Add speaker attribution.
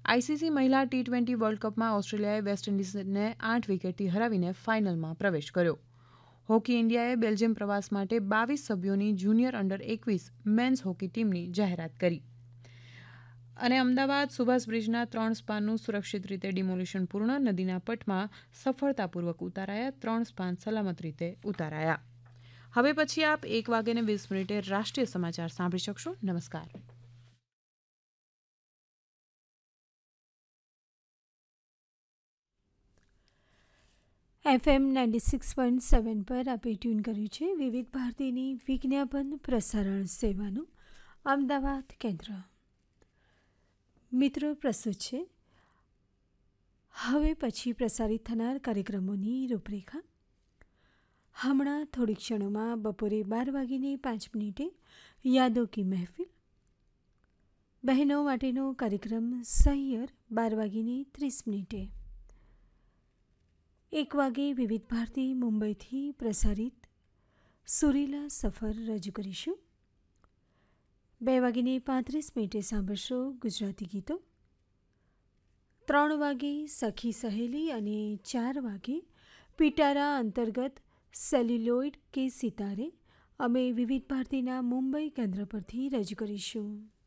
Speaker 1: ICC મહિલા T20 world કપમાં ઓસ્ટ્રેલિયાએ waste ઇન્ડિઝને 8 વિકેટથી હરાવીને ફાઇનલમાં પ્રવેશ કર્યો. હોકી ઇન્ડિયાએ બેલ્જિયમ પ્રવાસ માટે 22 સભ્યોની જુનિયર અંડર 21 મેન્સ હોકી ટીમની જાહેરાત કરી. અને અમદાવાદ સુભાષ બ્રિજના 3 સ્પાનનું સુરક્ષિત રીતે ડિમોલિશન પૂર્ણ. નદીના પટમાં સફળતાપૂર્વક ઉતારાયા. 3 સ્પાન સલામત રીતે ઉતારાયા. હવે પછી આપ 1:20 રાષ્ટ્રીય સમાચાર સાંભળી શકશો. નમસ્કાર.
Speaker 2: FM 96.7 પર આપે ટ્યુન કર્યું છે વિવિધ ભારતીની વિજ્ઞાપન પ્રસારણ સેવાનું અમદાવાદ કેન્દ્ર. મિત્રો, પ્રસ્તુત છે હવે પછી પ્રસારિત થનાર કાર્યક્રમોની રૂપરેખા. હમણાં થોડી ક્ષણોમાં બપોરે 12:05 યાદો કી મહેફિલ, બહેનો માટેનો કાર્યક્રમ સહિયર 12:30. 1 વિવિધ ભારતી મુંબઈથી પ્રસારિત સુરીલા સફર રજૂ કરીશું. 2:35 સાંભળશો ગુજરાતી ગીતો. 3 સખી સહેલી અને 4 પિટારા અંતર્ગત સેલ્યુલોઇડ કે સિતારે અમે વિવિધ ભારતીના મુંબઈ કેન્દ્ર પરથી રજૂ કરીશું.